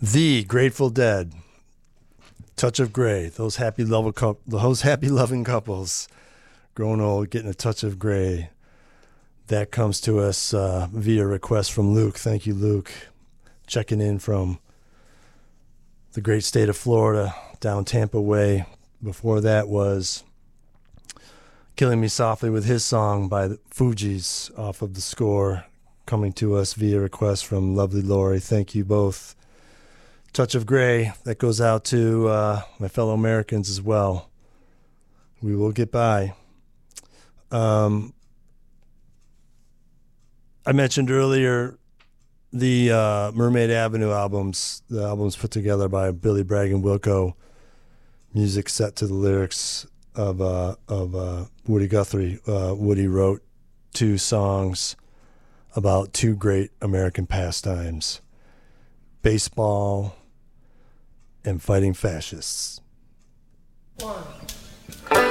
The Grateful Dead, Touch of Grey. Those happy loving couples, growing old, getting a touch of gray. That comes to us via request from Luke. Thank you, Luke. Checking in from the great state of Florida, down Tampa way. Before that was Killing Me Softly with his song by the Fugees off of The Score, coming to us via request from lovely Lori. Thank you both. Touch of Grey, that goes out to my fellow Americans as well. We will get by. I mentioned earlier the Mermaid Avenue albums, the albums put together by Billy Bragg and Wilco, music set to the lyrics of Woody Guthrie. Woody wrote two songs about two great American pastimes, baseball and fighting fascists. One.